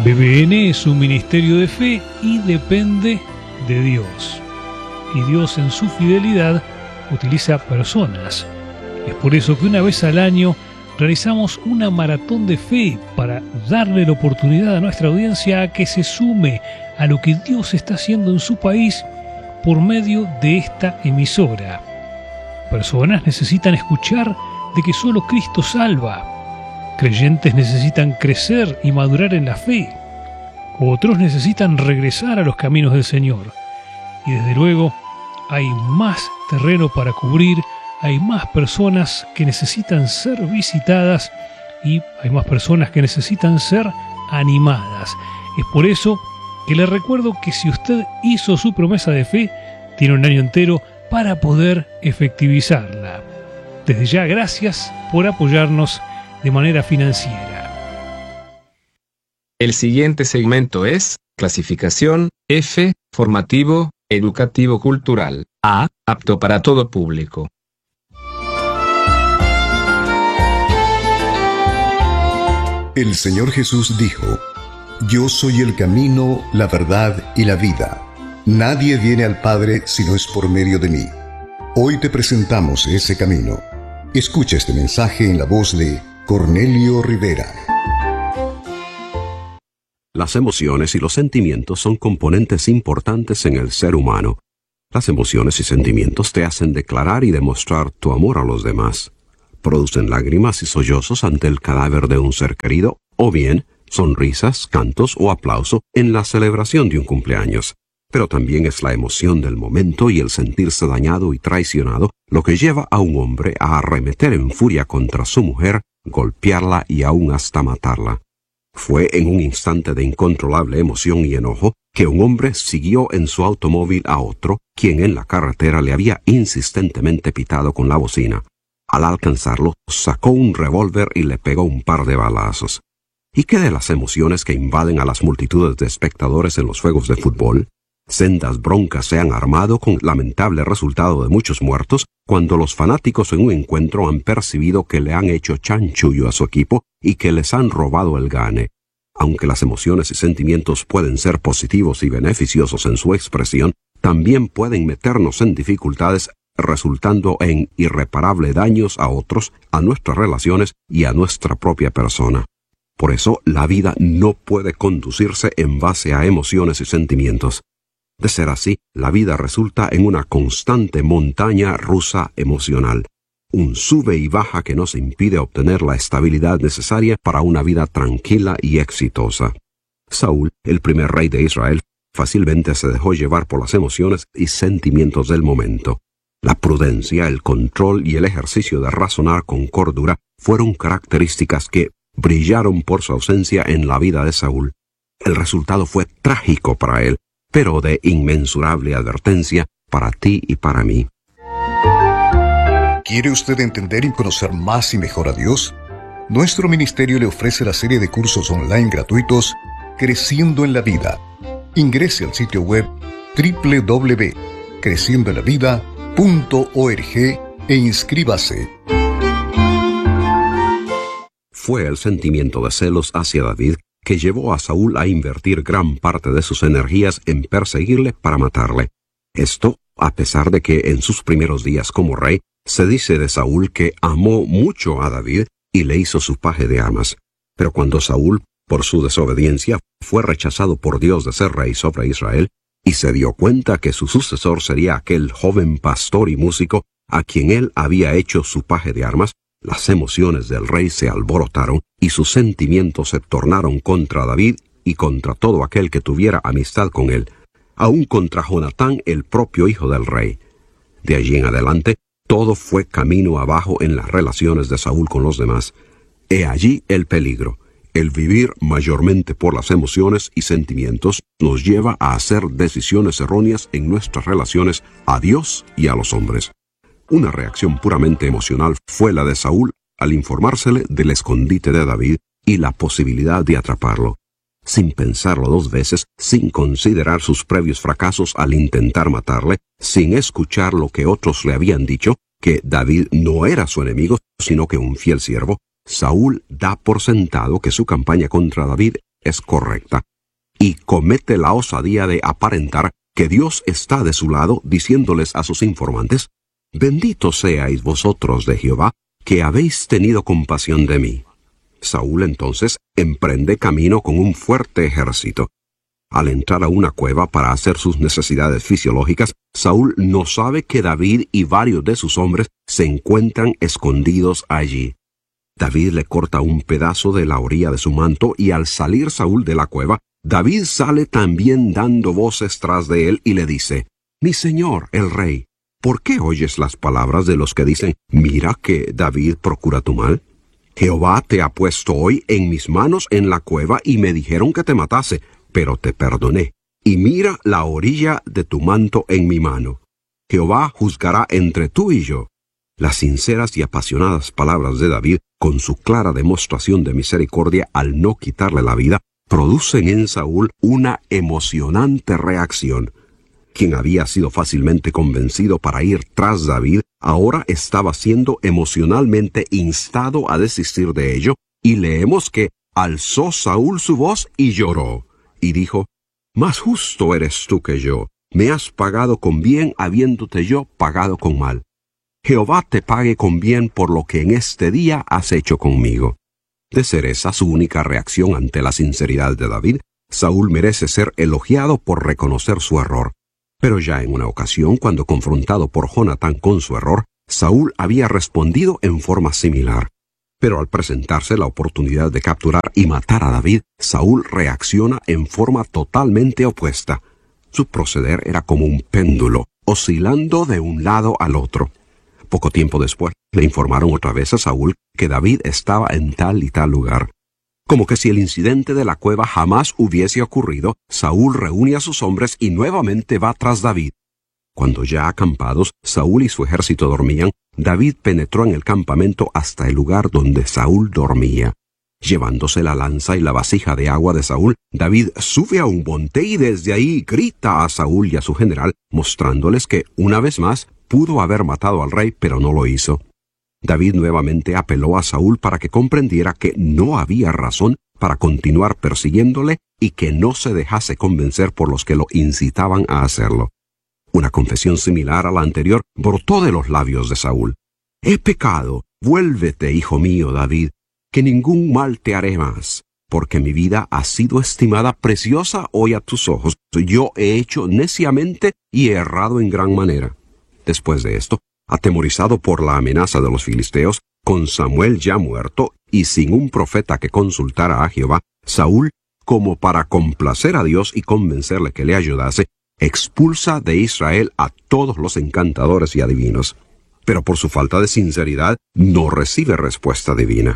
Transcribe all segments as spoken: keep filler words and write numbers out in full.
B B N es un ministerio de fe y depende de Dios. Y Dios en su fidelidad utiliza personas. Es por eso que una vez al año realizamos una maratón de fe para darle la oportunidad a nuestra audiencia a que se sume a lo que Dios está haciendo en su país por medio de esta emisora. Personas necesitan escuchar de que solo Cristo salva. Creyentes necesitan crecer y madurar en la fe. Otros necesitan regresar a los caminos del Señor. Y desde luego, hay más terreno para cubrir, hay más personas que necesitan ser visitadas y hay más personas que necesitan ser animadas. Es por eso que le recuerdo que si usted hizo su promesa de fe, tiene un año entero para poder efectivizarla. Desde ya, gracias por apoyarnos de manera financiera. El siguiente segmento es clasificación F, formativo, educativo cultural. A, apto para todo público. El Señor Jesús dijo: Yo soy el camino, la verdad y la vida. Nadie viene al Padre si no es por medio de mí. Hoy te presentamos ese camino. Escucha este mensaje en la voz de Cornelio Rivera. Las emociones y los sentimientos son componentes importantes en el ser humano. Las emociones y sentimientos te hacen declarar y demostrar tu amor a los demás. Producen lágrimas y sollozos ante el cadáver de un ser querido, o bien sonrisas, cantos o aplauso en la celebración de un cumpleaños. Pero también es la emoción del momento y el sentirse dañado y traicionado lo que lleva a un hombre a arremeter en furia contra su mujer, golpearla y aún hasta matarla. Fue en un instante de incontrolable emoción y enojo que un hombre siguió en su automóvil a otro, quien en la carretera le había insistentemente pitado con la bocina. Al alcanzarlo, sacó un revólver y le pegó un par de balazos. ¿Y qué de las emociones que invaden a las multitudes de espectadores en los juegos de fútbol? Sendas broncas se han armado con lamentable resultado de muchos muertos cuando los fanáticos en un encuentro han percibido que le han hecho chanchullo a su equipo y que les han robado el gane. Aunque las emociones y sentimientos pueden ser positivos y beneficiosos en su expresión, también pueden meternos en dificultades resultando en irreparable daños a otros, a nuestras relaciones y a nuestra propia persona. Por eso, la vida no puede conducirse en base a emociones y sentimientos. De ser así, la vida resulta en una constante montaña rusa emocional, un sube y baja que nos impide obtener la estabilidad necesaria para una vida tranquila y exitosa. Saúl, el primer rey de Israel, fácilmente se dejó llevar por las emociones y sentimientos del momento. La prudencia, el control y el ejercicio de razonar con cordura fueron características que brillaron por su ausencia en la vida de Saúl. El resultado fue trágico para él, pero de inmensurable advertencia para ti y para mí. ¿Quiere usted entender y conocer más y mejor a Dios? Nuestro ministerio le ofrece la serie de cursos online gratuitos Creciendo en la Vida. Ingrese al sitio web doble u doble u doble u punto creciendo en la vida punto org e inscríbase. Fue el sentimiento de celos hacia David que llevó a Saúl a invertir gran parte de sus energías en perseguirle para matarle. Esto, a pesar de que en sus primeros días como rey, se dice de Saúl que amó mucho a David y le hizo su paje de armas. Pero cuando Saúl, por su desobediencia, fue rechazado por Dios de ser rey sobre Israel, y se dio cuenta que su sucesor sería aquel joven pastor y músico a quien él había hecho su paje de armas, las emociones del rey se alborotaron y sus sentimientos se tornaron contra David y contra todo aquel que tuviera amistad con él, aun contra Jonatán, el propio hijo del rey. De allí en adelante, todo fue camino abajo en las relaciones de Saúl con los demás. He allí el peligro. El vivir mayormente por las emociones y sentimientos nos lleva a hacer decisiones erróneas en nuestras relaciones a Dios y a los hombres. Una reacción puramente emocional fue la de Saúl al informársele del escondite de David y la posibilidad de atraparlo. Sin pensarlo dos veces, sin considerar sus previos fracasos al intentar matarle, sin escuchar lo que otros le habían dicho, que David no era su enemigo, sino que un fiel siervo, Saúl da por sentado que su campaña contra David es correcta, y comete la osadía de aparentar que Dios está de su lado, diciéndoles a sus informantes: «Benditos seáis vosotros de Jehová, que habéis tenido compasión de mí». Saúl entonces emprende camino con un fuerte ejército. Al entrar a una cueva para hacer sus necesidades fisiológicas, Saúl no sabe que David y varios de sus hombres se encuentran escondidos allí. David le corta un pedazo de la orilla de su manto, y al salir Saúl de la cueva, David sale también dando voces tras de él y le dice: «Mi señor, el rey, ¿por qué oyes las palabras de los que dicen: mira que David procura tu mal? Jehová te ha puesto hoy en mis manos en la cueva, y me dijeron que te matase, pero te perdoné. Y mira la orilla de tu manto en mi mano. Jehová juzgará entre tú y yo». Las sinceras y apasionadas palabras de David, con su clara demostración de misericordia al no quitarle la vida, producen en Saúl una emocionante reacción. Quien había sido fácilmente convencido para ir tras David, ahora estaba siendo emocionalmente instado a desistir de ello, y leemos que alzó Saúl su voz y lloró, y dijo: «Más justo eres tú que yo, me has pagado con bien habiéndote yo pagado con mal. Jehová te pague con bien por lo que en este día has hecho conmigo». De ser esa su única reacción ante la sinceridad de David, Saúl merece ser elogiado por reconocer su error. Pero ya en una ocasión, cuando confrontado por Jonatán con su error, Saúl había respondido en forma similar. Pero al presentarse la oportunidad de capturar y matar a David, Saúl reacciona en forma totalmente opuesta. Su proceder era como un péndulo, oscilando de un lado al otro. Poco tiempo después, le informaron otra vez a Saúl que David estaba en tal y tal lugar. Como que si el incidente de la cueva jamás hubiese ocurrido, Saúl reúne a sus hombres y nuevamente va tras David. Cuando ya acampados, Saúl y su ejército dormían, David penetró en el campamento hasta el lugar donde Saúl dormía. Llevándose la lanza y la vasija de agua de Saúl, David sube a un monte y desde ahí grita a Saúl y a su general, mostrándoles que, una vez más, pudo haber matado al rey, pero no lo hizo. David nuevamente apeló a Saúl para que comprendiera que no había razón para continuar persiguiéndole y que no se dejase convencer por los que lo incitaban a hacerlo. Una confesión similar a la anterior brotó de los labios de Saúl. «He pecado, vuélvete, hijo mío David, que ningún mal te haré más, porque mi vida ha sido estimada preciosa hoy a tus ojos. Yo he hecho neciamente y he errado en gran manera». Después de esto, atemorizado por la amenaza de los filisteos, con Samuel ya muerto y sin un profeta que consultara a Jehová, Saúl, como para complacer a Dios y convencerle que le ayudase, expulsa de Israel a todos los encantadores y adivinos. Pero por su falta de sinceridad, no recibe respuesta divina.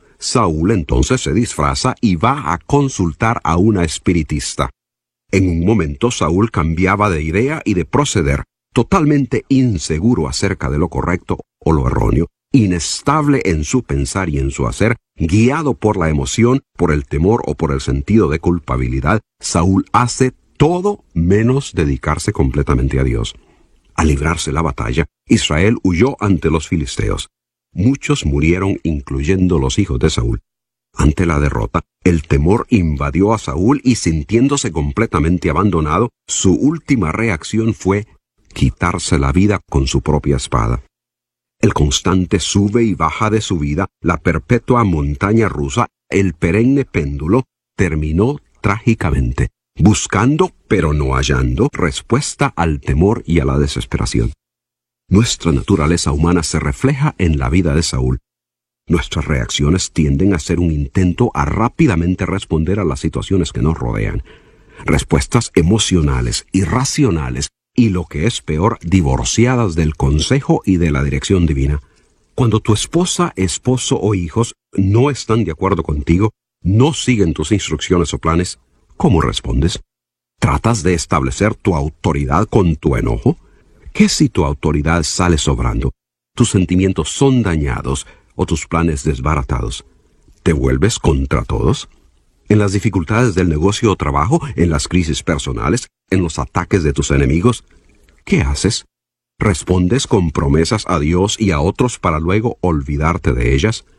Saúl entonces se disfraza y va a consultar a una espiritista. En un momento Saúl cambiaba de idea y de proceder, totalmente inseguro acerca de lo correcto o lo erróneo, inestable en su pensar y en su hacer, guiado por la emoción, por el temor o por el sentido de culpabilidad, Saúl hace todo menos dedicarse completamente a Dios. Al librarse la batalla, Israel huyó ante los filisteos. Muchos murieron, incluyendo los hijos de Saúl. Ante la derrota, el temor invadió a Saúl y, sintiéndose completamente abandonado, su última reacción fue quitarse la vida con su propia espada. El constante sube y baja de su vida, la perpetua montaña rusa, el perenne péndulo, terminó trágicamente, buscando, pero no hallando, respuesta al temor y a la desesperación. Nuestra naturaleza humana se refleja en la vida de Saúl. Nuestras reacciones tienden a ser un intento a rápidamente responder a las situaciones que nos rodean. Respuestas emocionales, irracionales, y lo que es peor, divorciadas del consejo y de la dirección divina. Cuando tu esposa, esposo o hijos no están de acuerdo contigo, no siguen tus instrucciones o planes, ¿cómo respondes? ¿Tratas de establecer tu autoridad con tu enojo? ¿Qué si tu autoridad sale sobrando? ¿Tus sentimientos son dañados o tus planes desbaratados? ¿Te vuelves contra todos? En las dificultades del negocio o trabajo, en las crisis personales, en los ataques de tus enemigos, ¿qué haces? ¿Respondes con promesas a Dios y a otros para luego olvidarte de ellas?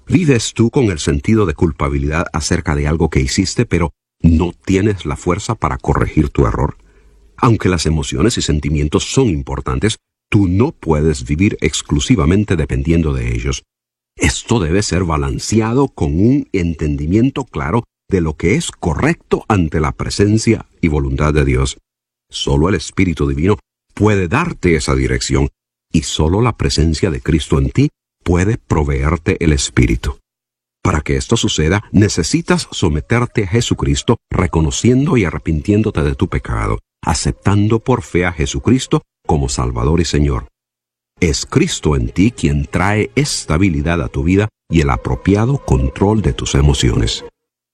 ¿Vives tú con el sentido de culpabilidad acerca de algo que hiciste, pero no tienes la fuerza para corregir tu error? Aunque las emociones y sentimientos son importantes, tú no puedes vivir exclusivamente dependiendo de ellos. Esto debe ser balanceado con un entendimiento claro de lo que es correcto ante la presencia y voluntad de Dios. Solo el Espíritu Divino puede darte esa dirección, y solo la presencia de Cristo en ti puede proveerte el Espíritu. Para que esto suceda, necesitas someterte a Jesucristo, reconociendo y arrepintiéndote de tu pecado, aceptando por fe a Jesucristo como Salvador y Señor. Es Cristo en ti quien trae estabilidad a tu vida y el apropiado control de tus emociones.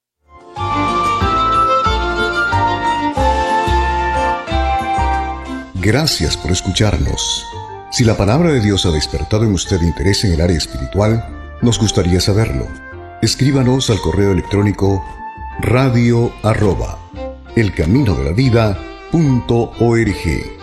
Gracias por escucharnos. Si la palabra de Dios ha despertado en usted interés en el área espiritual, nos gustaría saberlo. Escríbanos al correo electrónico radio arroba elcaminodelavida punto org.